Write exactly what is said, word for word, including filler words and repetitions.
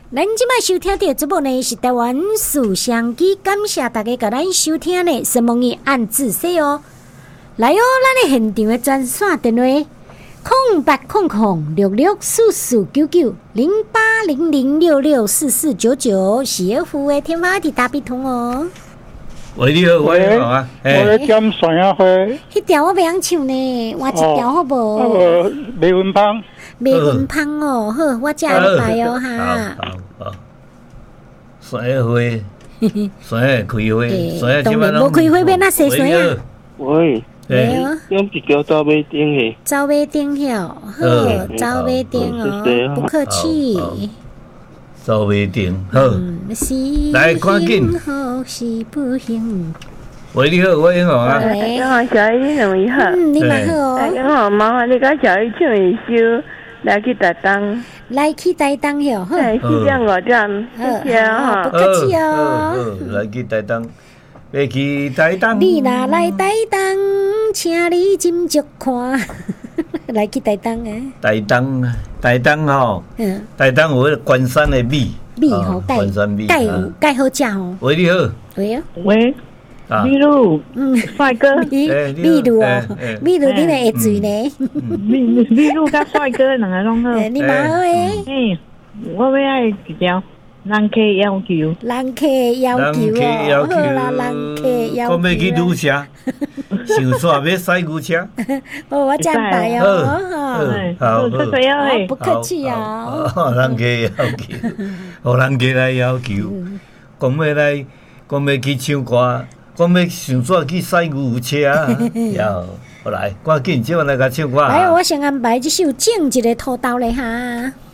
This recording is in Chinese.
咱即摆收听的节目呢是台湾思想机，感谢大家甲咱收听呢，希望伊按字说哦。来哦，咱的现场的专线电话：空八空空六六四四九九零八零零六六四四九九，是服务的天花地大笔通哦。 喂，你好，喂，好啊， 我咧点酸鸭花。 迄条我袂晓唱呢，换一条好无？ 那个梅文芳。 梅文芳哦，好，我接你来哦哈。 好好好。酸鸭花，酸鸭开花，酸鸭当然无开花，免那洗酸啊。 喂。 对哦， 用一条走马灯嘿， 走马灯晓，好，走马灯哦，不客气。 走马灯，好，来赶紧。是不幸。喂，你好，我英雄啊。 你好，小姨两位好。 嗯，你蛮好哦。 大家好，麻烦你甲小姨唱一首来去台东。 来去台东晓，好。 哎，四点五点，谢谢哈。 不客气哦。 来去台东。要去台东， 你若来台东，请你斟酌看。来去台东啊！ 台东，台东吼， 嗯， 台东有迄个关山的米， 米好盖， 关山米盖有盖好食吼。 喂，你好， 喂啊， 喂，秘鲁，嗯，帅哥， 秘秘鲁哦，秘鲁你会醉呢？ 秘秘鲁甲帅哥两个拢好， 你蛮好诶。 诶，我要爱一条。人客要求， 人客要求哦，好啦，人客要求。 我要去旅社，上山要驶牛车。 哦，我这样白哦， 好，好， 这样诶， 不客气哦。 人客要求，互人客来要求，讲要来，讲要去唱歌，讲要上山去驶牛车，要，好来，赶紧，即晚来甲唱歌。 来，我先安排这首正一个土豆咧哈。